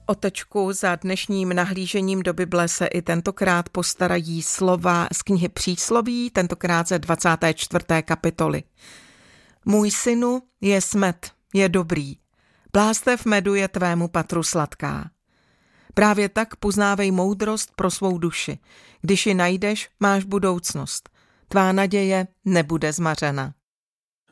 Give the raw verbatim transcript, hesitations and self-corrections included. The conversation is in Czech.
O tečku za dnešním nahlížením do Bible se i tentokrát postarají slova z knihy Přísloví, tentokrát ze dvacáté čtvrté kapitoly. Můj synu, je smet, je dobrý, plástev medu je tvému patru sladká. Právě tak poznávej moudrost pro svou duši. Když ji najdeš, máš budoucnost. Tvá naděje nebude zmařena.